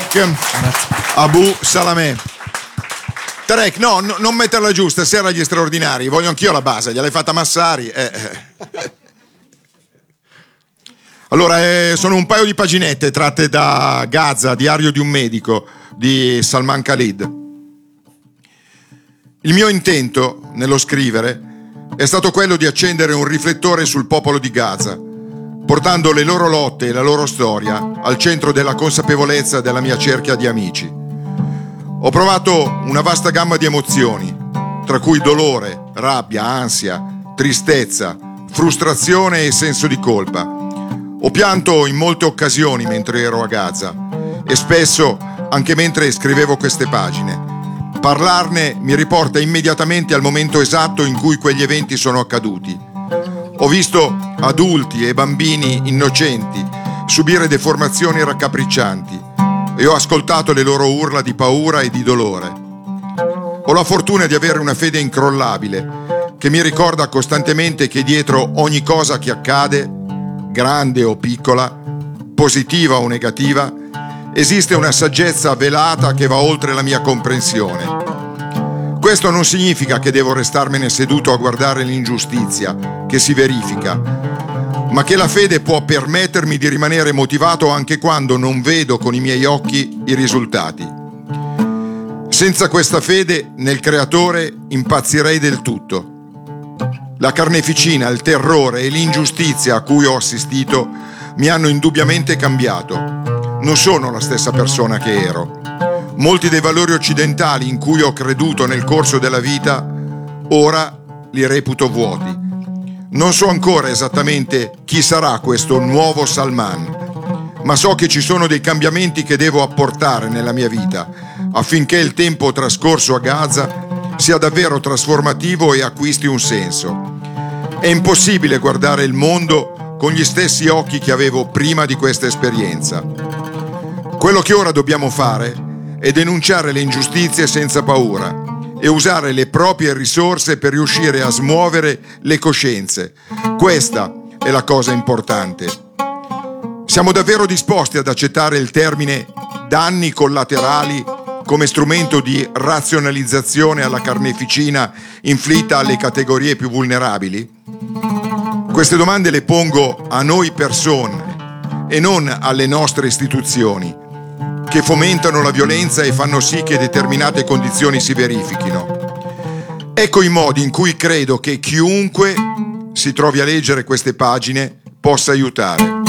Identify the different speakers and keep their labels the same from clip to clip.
Speaker 1: Tarek Abu Salameh. Tarek, no, non metterla giù, stasera gli straordinari, voglio anch'io la base, gliel'hai fatta Massari. Allora, sono un paio di paginette tratte da Gaza, diario di un medico, di Salman Khalid. Il mio intento nello scrivere è stato quello di accendere un riflettore sul popolo di Gaza, portando le loro lotte e la loro storia al centro della consapevolezza della mia cerchia di amici. Ho provato una vasta gamma di emozioni, tra cui dolore, rabbia, ansia, tristezza, frustrazione e senso di colpa. Ho pianto in molte occasioni mentre ero a Gaza e spesso anche mentre scrivevo queste pagine. Parlarne mi riporta immediatamente al momento esatto in cui quegli eventi sono accaduti. Ho visto adulti e bambini innocenti subire deformazioni raccapriccianti e ho ascoltato le loro urla di paura e di dolore. Ho la fortuna di avere una fede incrollabile che mi ricorda costantemente che dietro ogni cosa che accade, grande o piccola, positiva o negativa, esiste una saggezza velata che va oltre la mia comprensione. Questo non significa che devo restarmene seduto a guardare l'ingiustizia che si verifica, ma che la fede può permettermi di rimanere motivato anche quando non vedo con i miei occhi i risultati. Senza questa fede nel Creatore impazzirei del tutto. La carneficina, il terrore e l'ingiustizia a cui ho assistito mi hanno indubbiamente cambiato. Non sono la stessa persona che ero. Molti dei valori occidentali in cui ho creduto nel corso della vita, ora li reputo vuoti. Non so ancora esattamente chi sarà questo nuovo Salman, ma so che ci sono dei cambiamenti che devo apportare nella mia vita affinché il tempo trascorso a Gaza sia davvero trasformativo e acquisti un senso. È impossibile guardare il mondo con gli stessi occhi che avevo prima di questa esperienza. Quello che ora dobbiamo fare è denunciare le ingiustizie senza paura e usare le proprie risorse per riuscire a smuovere le coscienze. Questa è la cosa importante. Siamo davvero disposti ad accettare il termine danni collaterali come strumento di razionalizzazione alla carneficina inflitta alle categorie più vulnerabili? Queste domande le pongo a noi persone e non alle nostre istituzioni, che fomentano la violenza e fanno sì che determinate condizioni si verifichino. Ecco i modi in cui credo che chiunque si trovi a leggere queste pagine possa aiutare.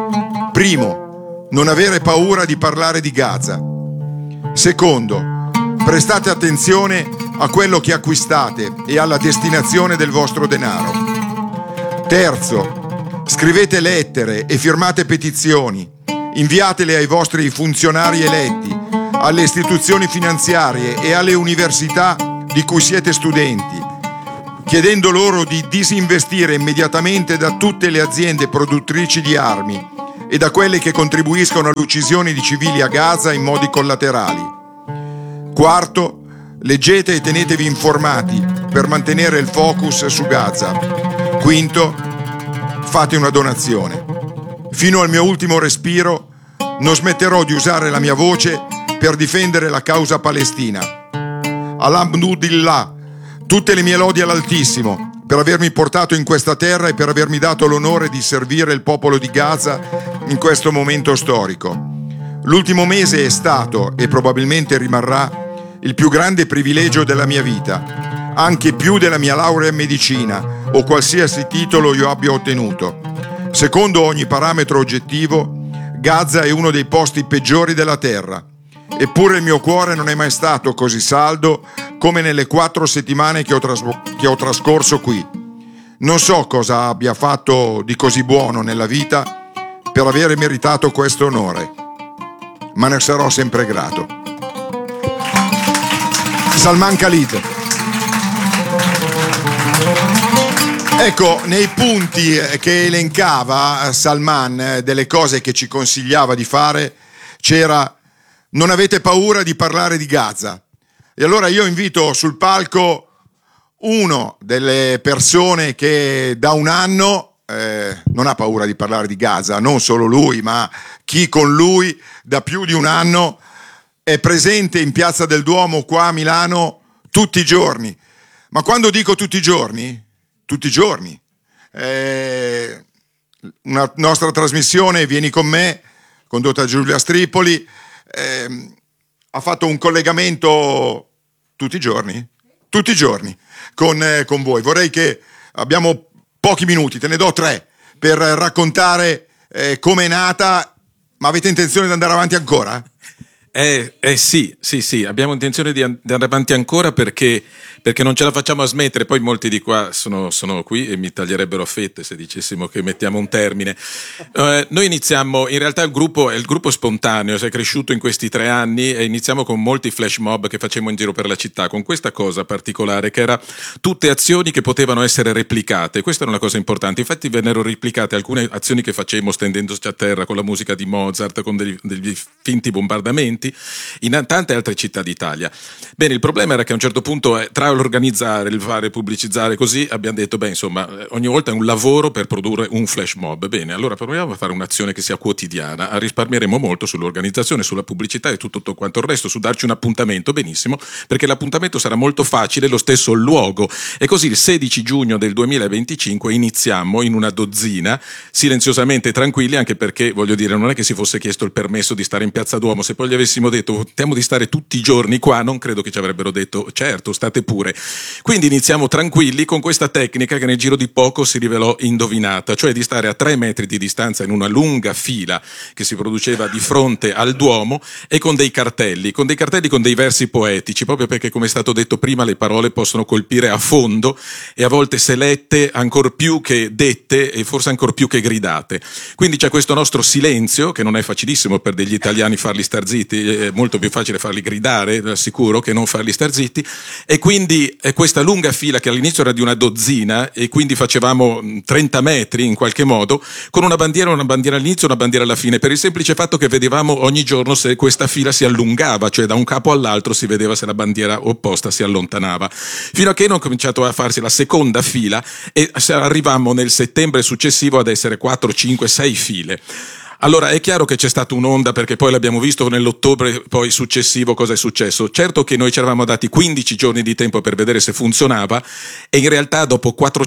Speaker 1: Primo, non avere paura di parlare di Gaza. Secondo, prestate attenzione a quello che acquistate e alla destinazione del vostro denaro. Terzo, scrivete lettere e firmate petizioni. Inviatele ai vostri funzionari eletti, alle istituzioni finanziarie e alle università di cui siete studenti, chiedendo loro di disinvestire immediatamente da tutte le aziende produttrici di armi e da quelle che contribuiscono all'uccisione di civili a Gaza in modi collaterali. Quarto, leggete e tenetevi informati per mantenere il focus su Gaza. Quinto, fate una donazione. Fino al mio ultimo respiro non smetterò di usare la mia voce per difendere la causa palestina. Alhamdulillah, tutte le mie lodi all'Altissimo per avermi portato in questa terra e per avermi dato l'onore di servire il popolo di Gaza in questo momento storico. L'ultimo mese è stato, e probabilmente rimarrà, il più grande privilegio della mia vita, anche più della mia laurea in medicina o qualsiasi titolo io abbia ottenuto. Secondo ogni parametro oggettivo, Gaza è uno dei posti peggiori della terra. Eppure il mio cuore non è mai stato così saldo come nelle 4 settimane che ho trascorso qui. Non so cosa abbia fatto di così buono nella vita per avere meritato questo onore, ma ne sarò sempre grato. Salman Khalid. Ecco, nei punti che elencava Salman, delle cose che ci consigliava di fare, c'era: non avete paura di parlare di Gaza. E allora io invito sul palco uno delle persone che da un anno non ha paura di parlare di Gaza, non solo lui, ma chi con lui da più di un anno è presente in Piazza del Duomo qua a Milano tutti i giorni. Ma quando dico tutti i giorni, una nostra trasmissione, Vieni con me, condotta da Giulia Stripoli, ha fatto un collegamento tutti i giorni con voi. Vorrei che abbiamo pochi minuti, te ne do 3, per raccontare come è nata. Ma avete intenzione di andare avanti ancora?
Speaker 2: Sì, abbiamo intenzione di andare avanti ancora perché non ce la facciamo a smettere. Poi molti di qua sono qui e mi taglierebbero a fette se dicessimo che mettiamo un termine. Noi iniziamo, in realtà il gruppo spontaneo, si è cresciuto in questi 3 anni e iniziamo con molti flash mob che facemmo in giro per la città, con questa cosa particolare che era tutte azioni che potevano essere replicate. Questa era una cosa importante, infatti vennero replicate alcune azioni che facemmo stendendoci a terra con la musica di Mozart, con degli finti bombardamenti in tante altre città d'Italia. Bene, il problema era che a un certo punto tra l'organizzare, il fare, pubblicizzare così, abbiamo detto ogni volta è un lavoro per produrre un flash mob. Bene, allora proviamo a fare un'azione che sia quotidiana, risparmieremo molto sull'organizzazione, sulla pubblicità e tutto quanto il resto, su darci un appuntamento, benissimo, perché l'appuntamento sarà molto facile, lo stesso luogo. E così il 16 giugno del 2025 iniziammo in una dozzina, silenziosamente tranquilli, anche perché, voglio dire, non è che si fosse chiesto il permesso di stare in Piazza Duomo. Se poi gli avessimo detto tentiamo di stare tutti i giorni qua, non credo che ci avrebbero detto certo, state pure. Quindi iniziamo tranquilli con questa tecnica che nel giro di poco si rivelò indovinata, cioè di stare a 3 metri di distanza in una lunga fila che si produceva di fronte al Duomo e con dei cartelli con dei versi poetici, proprio perché, come è stato detto prima, le parole possono colpire a fondo e a volte, se lette, ancor più che dette e forse ancor più che gridate. Quindi c'è questo nostro silenzio, che non è facilissimo per degli italiani farli star zitti, è molto più facile farli gridare, assicuro, che non farli star zitti, e quindi questa lunga fila che all'inizio era di una dozzina e quindi facevamo 30 metri in qualche modo, con una bandiera all'inizio e una bandiera alla fine, per il semplice fatto che vedevamo ogni giorno se questa fila si allungava, cioè da un capo all'altro si vedeva se la bandiera opposta si allontanava, fino a che non cominciato a farsi la seconda fila e arrivammo nel settembre successivo ad essere 4, 5, 6 file. Allora è chiaro che c'è stata un'onda, perché poi l'abbiamo visto nell'ottobre poi successivo cosa è successo. Certo che noi ci eravamo dati 15 giorni di tempo per vedere se funzionava e in realtà dopo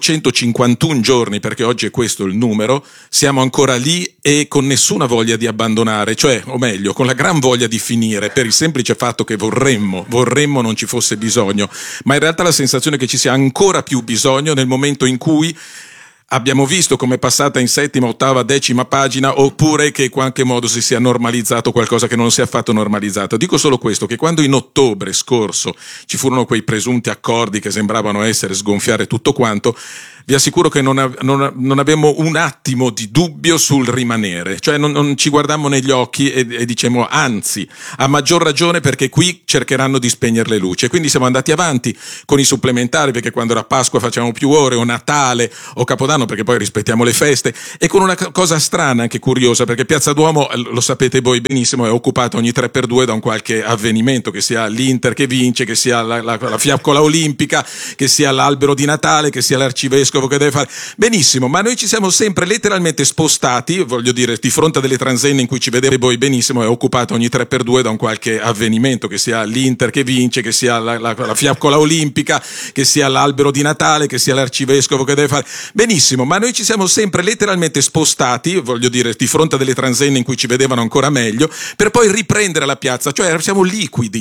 Speaker 2: 451 giorni, perché oggi è questo il numero, siamo ancora lì e con nessuna voglia di abbandonare, cioè, o meglio, con la gran voglia di finire, per il semplice fatto che vorremmo non ci fosse bisogno, ma in realtà la sensazione è che ci sia ancora più bisogno nel momento in cui abbiamo visto come è passata in 7ª, 8ª, 10ª pagina, oppure che in qualche modo si sia normalizzato qualcosa che non si è affatto normalizzato. Dico solo questo, che quando in ottobre scorso ci furono quei presunti accordi che sembravano essere sgonfiare tutto quanto, vi assicuro che non abbiamo un attimo di dubbio sul rimanere, cioè non ci guardammo negli occhi e dicemmo anzi, a maggior ragione perché qui cercheranno di spegnere le luci. E quindi siamo andati avanti con i supplementari, perché quando era Pasqua facciamo più ore, o Natale o Capodanno, perché poi rispettiamo le feste, e con una cosa strana, anche curiosa, perché Piazza Duomo, lo sapete voi benissimo, è occupata ogni 3x2 da un qualche avvenimento, che sia l'Inter che vince, che sia la fiaccola olimpica, che sia l'albero di Natale, che sia l'arcivescovo che deve fare. Benissimo, ma noi ci siamo sempre letteralmente spostati, voglio dire, di fronte a delle transenne in cui ci vedete voi benissimo, è occupata ogni 3x2 da un qualche avvenimento, che sia l'Inter che vince, che sia la fiaccola olimpica, che sia l'albero di Natale, che sia l'arcivescovo che deve fare. Benissimo, ma noi ci siamo sempre letteralmente spostati, voglio dire, di fronte a delle transenne in cui ci vedevano ancora meglio, per poi riprendere la piazza, cioè siamo liquidi.